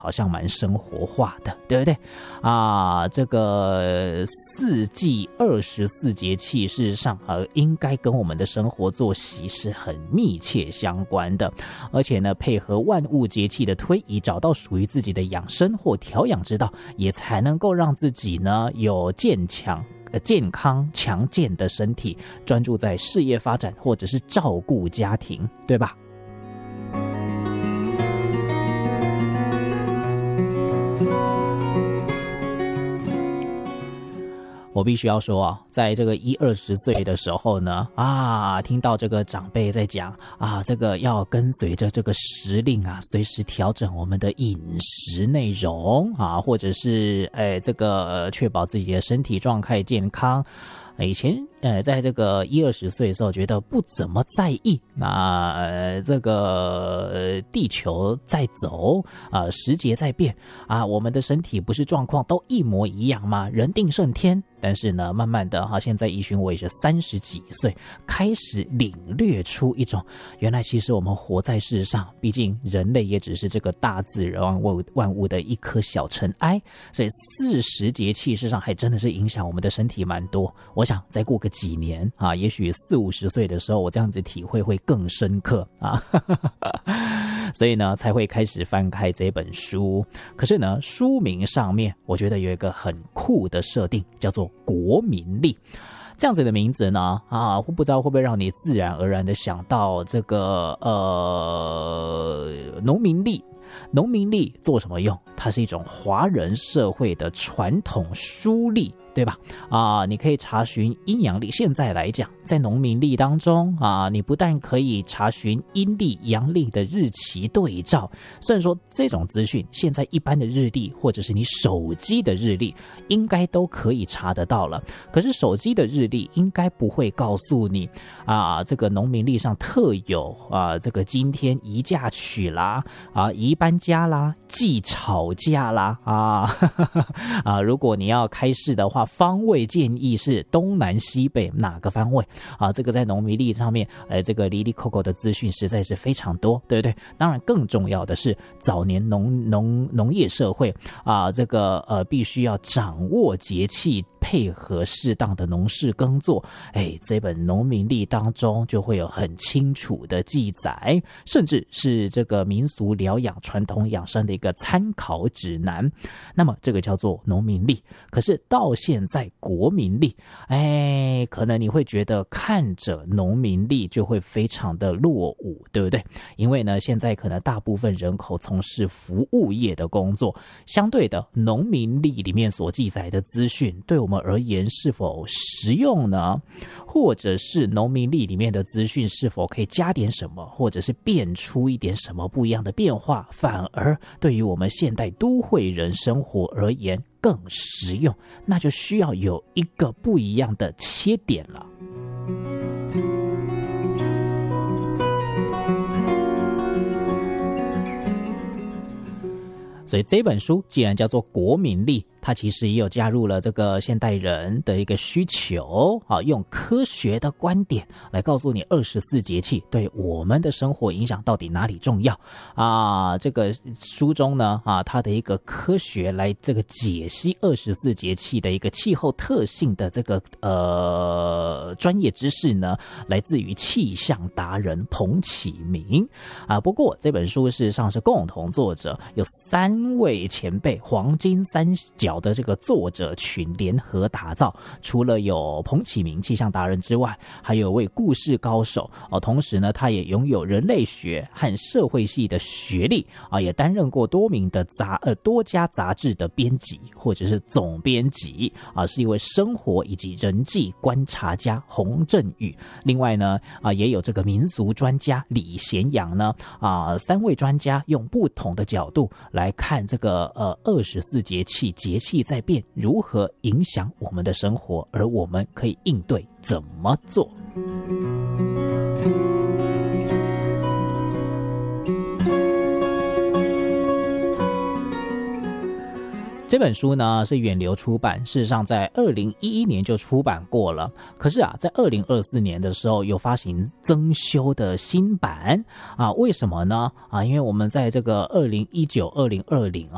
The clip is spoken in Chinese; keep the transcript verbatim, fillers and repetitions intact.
好像蛮生活化的，对不对啊？这个四季二十四节气，事实上呃，应该跟我们的生活作息是很密切相关的，而且呢，配合万物节气的推移，找到属于自己的养生或调养之道，也才能够让自己呢有健强。健康强健的身体，专注在事业发展或者是照顾家庭，对吧？我必须要说啊，在这个一二十岁的时候呢，啊，听到这个长辈在讲啊，这个要跟随着这个时令啊，随时调整我们的饮食内容啊，或者是哎，这个、呃、确保自己的身体状态健康。以前呃，在这个一二十岁的时候，觉得不怎么在意。那、呃、这个、呃、地球在走啊、呃，时节在变啊，我们的身体不是状况都一模一样吗？人定胜天。但是呢，慢慢的哈，现在依循我也是三十几岁，开始领略出一种，原来其实我们活在世上，毕竟人类也只是这个大自然万物万物的一颗小尘埃，所以四时节气事实上还真的是影响我们的身体蛮多。我想再过个几年啊，也许四五十岁的时候，我这样子体会会更深刻啊，所以呢，才会开始翻开这本书。可是呢，书名上面我觉得有一个很酷的设定，叫做国民历。这样子的名字呢，啊，不知道会不会让你自然而然的想到这个呃农民历。农民历做什么用？它是一种华人社会的传统书历，对吧？啊，你可以查询阴阳历。现在来讲，在农民历当中啊，你不但可以查询阴历、阳历的日期对照，虽然说这种资讯现在一般的日历或者是你手机的日历应该都可以查得到了，可是手机的日历应该不会告诉你啊，这个农民历上特有啊，这个今天宜嫁娶啦，啊，宜搬家啦，忌吵架啦，啊啊，如果你要开市的话，方位建议是东南西北哪个方位啊？这个在农民历上面，呃，这个哩哩扣扣的资讯实在是非常多，对不对？当然，更重要的是早年农农农业社会啊，这个呃，必须要掌握节气，配合适当的农事耕作。哎，这本农民历当中就会有很清楚的记载，甚至是这个民俗疗养、传统养生的一个参考指南。那么这个叫做农民历。可是到现在国民历，哎，可能你会觉得看着农民历就会非常的落伍，对不对？因为呢，现在可能大部分人口从事服务业的工作，相对的农民历里面所记载的资讯，对我们而言是否实用呢？或者是农民历里面的资讯是否可以加点什么，或者是变出一点什么不一样的变化，反而对于我们现代都会人生活而言更实用，那就需要有一个不一样的切点了。所以这本书既然叫做国民历，它其实也有加入了这个现代人的一个需求啊，用科学的观点来告诉你二十四节气对我们的生活影响到底哪里重要啊。这个书中呢啊，它的一个科学来这个解析二十四节气的一个气候特性的这个呃专业知识呢，来自于气象达人彭启明啊。不过这本书事实上是共同作者，有三位前辈黄金三角的这个作者群联合打造，除了有彭启明气象达人之外，还有位故事高手哦。同时呢，他也拥有人类学和社会系的学历啊，也担任过多名的杂呃多家杂志的编辑或者是总编辑啊，是一位生活以及人际观察家洪振宇。另外呢啊，也有这个民俗专家李贤阳呢啊，三位专家用不同的角度来看这个呃二十四节气节气在变，如何影响我们的生活，而我们可以应对怎么做？这本书呢是远流出版，事实上在二零一一年就出版过了。可是啊，在二零二四年的时候有发行增修的新版啊，为什么呢？啊，因为我们在这个二零一九、二零二零